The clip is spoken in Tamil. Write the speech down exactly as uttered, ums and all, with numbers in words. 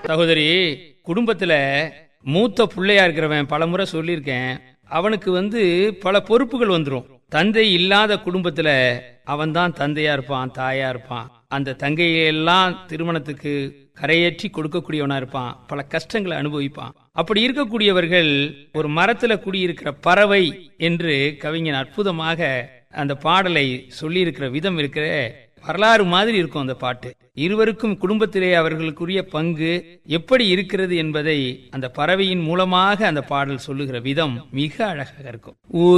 சகோதரி, குடும்பத்துல மூத்த பிள்ளையா இருக்கிறவன் பலமுறை சொல்லியிருக்கேன், அவனுக்கு வந்து பல பொறுப்புகள் வந்துரும். தந்தை இல்லாத குடும்பத்துல அவன் தான் தந்தையா இருப்பான், தாயா இருப்பான். அந்த தங்கையெல்லாம் திருமணத்துக்கு கரையேற்றி கொடுக்கக்கூடியவனா இருப்பான், பல கஷ்டங்களை அனுபவிப்பான். அப்படி இருக்கக்கூடியவர்கள் ஒரு மரத்துல குடியிருக்கிற பறவை என்று கவிஞன் அற்புதமாக அந்த பாடலை சொல்லியிருக்கிற விதம் இருக்கிற வரலாறு மாதிரி இருக்கும் அந்த பாட்டு. இருவருக்கும் குடும்பத்திலே அவர்களுக்குரிய பங்கு எப்படி இருக்கிறது என்பதை அந்த பறவையின் மூலமாக அந்த பாடல் சொல்லுகிற விதம் மிக அழகாக இருக்கும்.